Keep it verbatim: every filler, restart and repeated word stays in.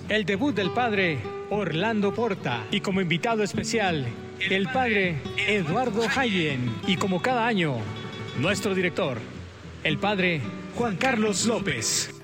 el debut del padre Orlando Porta y como invitado especial el padre Eduardo Hayen y como cada año nuestro director, el padre Juan Carlos López.